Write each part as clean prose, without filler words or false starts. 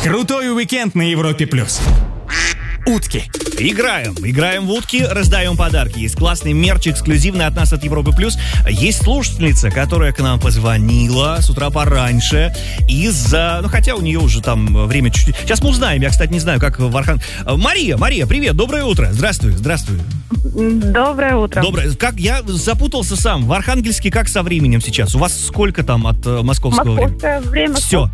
Крутой уикенд на Европе+. Утки. Играем в утки, раздаем подарки. Есть классный мерч, эксклюзивный от нас, от Европы+. Есть слушательница, которая к нам позвонила с утра пораньше из-за... хотя у нее уже там время чуть-чуть... Сейчас мы узнаем, я, кстати, не знаю, как в Архангельске... Мария, привет, доброе утро. Здравствуй. Доброе утро. Доброе. Как я запутался сам. В Архангельске как со временем сейчас? У вас сколько там от московского времени? Московское время, Все.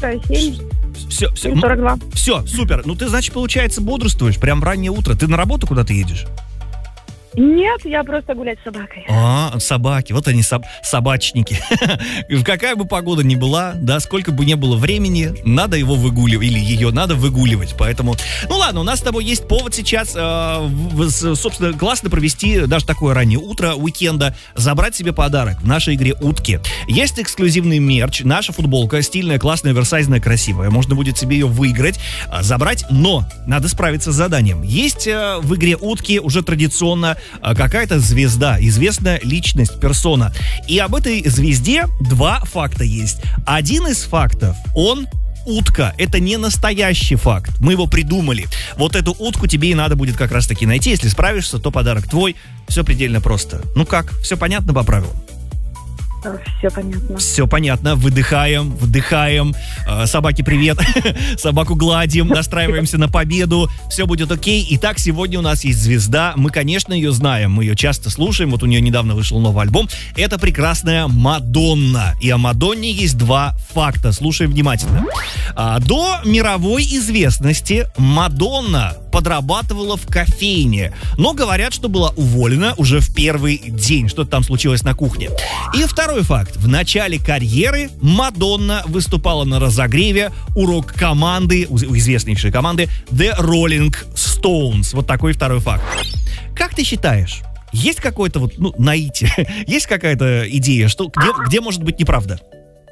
7:42. Все, супер. Ну ты, значит, получается, бодрствуешь прям в раннее утро. Ты на работу куда-то едешь? Нет, я просто гулять с собакой. Собаки, вот они, собачники. Какая бы погода ни была, да, сколько бы ни было времени, надо его выгуливать, или ее надо выгуливать, поэтому... Ну ладно, у нас с тобой есть повод сейчас, собственно, классно провести даже такое раннее утро уикенда, забрать себе подарок в нашей игре «Утки». Есть эксклюзивный мерч, наша футболка, стильная, классная, оверсайзная, красивая. Можно будет себе ее выиграть, забрать, но надо справиться с заданием. Есть в игре «Утки» уже традиционно какая-то звезда, известная личность, персона. И об этой звезде два факта есть. Один из фактов, он утка. Это не настоящий факт. Мы его придумали. Вот эту утку тебе и надо будет как раз таки найти. Если справишься, то подарок твой. Все предельно просто. Ну как? Все понятно по правилам? Все понятно. Все понятно. Выдыхаем, вдыхаем. Собаке привет. Собаку гладим. Настраиваемся на победу. Все будет окей. Итак, сегодня у нас есть звезда. Мы, конечно, ее знаем. Мы ее часто слушаем. Вот у нее недавно вышел новый альбом. Это прекрасная Мадонна. И о Мадонне есть два факта. Слушаем внимательно. До мировой известности Мадонна подрабатывала в кофейне. Но говорят, что была уволена уже в первый день. Что-то там случилось на кухне. И второй факт. В начале карьеры Мадонна выступала на разогреве у рок-команды, у известнейшей команды The Rolling Stones. Вот такой второй факт. Как ты считаешь, есть какое-то наитие? Есть какая-то идея, что где может быть неправда?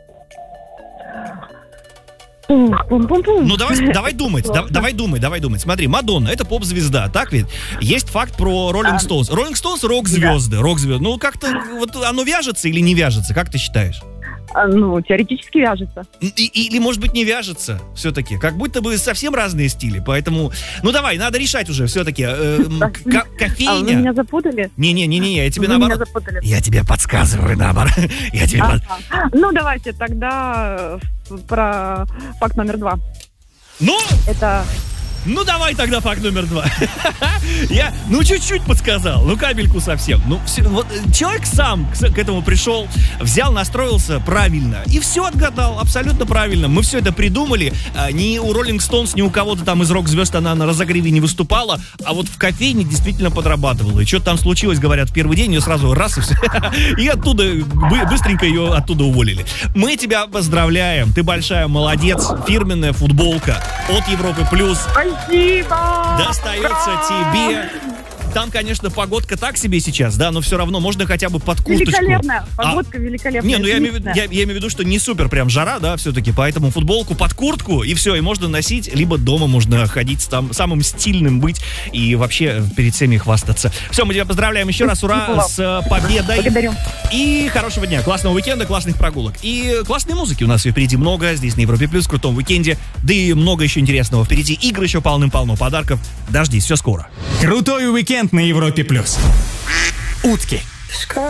Ну, давай думать. Смотри, Мадонна — это поп-звезда, так ведь? Есть факт про Rolling Stones. Rolling Stones — рок-звезды. Ну, как-то вот оно вяжется или не вяжется? Как ты считаешь? Теоретически вяжется. Или, может быть, не вяжется все-таки. Как будто бы совсем разные стили. Поэтому, давай, надо решать уже все-таки. Кофейня. Вы меня запутали? Не, я тебе Вы наоборот... меня запутали. Я тебе подсказываю, наоборот. Давайте тогда про факт номер 2. Это... давай тогда факт номер 2. Я, чуть-чуть подсказал, капельку совсем. Человек сам к этому пришел, взял, настроился правильно. И все отгадал, абсолютно правильно. Мы все это придумали. Ни у Rolling Stones, ни у кого-то там из рок-звезд она на разогреве не выступала, а вот в кофейне действительно подрабатывала. И что-то там случилось, говорят, в первый день ее сразу раз и все. И оттуда, быстренько ее оттуда уволили. Мы тебя поздравляем. Ты большая молодец. Фирменная футболка от Европы+. Спасибо! Достается тебе. Там, конечно, погодка так себе сейчас, да, но все равно можно хотя бы под курточку. Великолепная, погодка великолепная. Я имею в виду, что не супер прям жара, да, все-таки, поэтому футболку под куртку, и все, и можно носить, либо дома можно ходить там самым стильным быть и вообще перед всеми хвастаться. Все, мы тебя поздравляем еще раз, ура, с победой. Благодарю. И хорошего дня, классного уикенда, классных прогулок. И классной музыки у нас впереди много, здесь на Европе+, в крутом уикенде, да и много еще интересного впереди. Игр еще полным-полно, подарков. Дождись, все скоро. Крутой уикенд на Европе+. Утки.